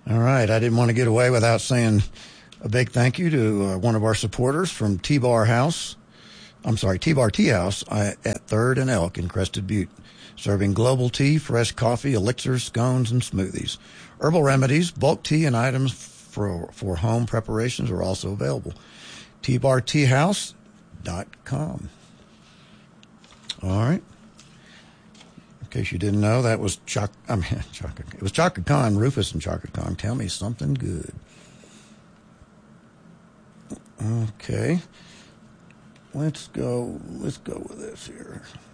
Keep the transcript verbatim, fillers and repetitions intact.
All right. I didn't want to get away without saying a big thank you to uh, one of our supporters from T-Bar House. I'm sorry, T-Bar Tea House uh, at third and Elk in Crested Butte. Serving global tea, fresh coffee, elixirs, scones, and smoothies. Herbal remedies, bulk tea, and items for, for home preparations are also available. T bar tea house dot com. All right. In case you didn't know, that was Choc. I mean, Chaka. It was Chaka Khan, Rufus and Chaka Khan. Tell me something good. Okay. Let's go. Let's go with this here.